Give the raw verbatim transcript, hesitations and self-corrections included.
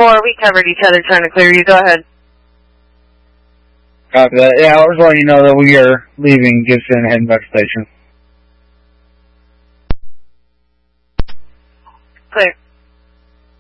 four, we covered each other trying to clear you. Go ahead. Copy that. Yeah, I was letting you know that we are leaving Gibson and heading back to station. Clear.